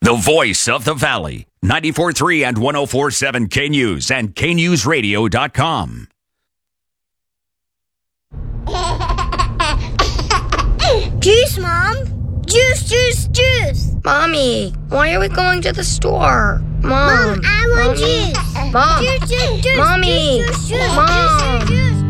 The voice of the Valley. 94.3 and 104.7 K-News and KNewsRadio.com. Juice, Mom. Juice, juice, juice. Mommy, why are we going to the store? Mom, I want Mommy. juice. Mom. Juice, juice, juice. Mommy. Juice, juice, juice. Mom. Juice, juice.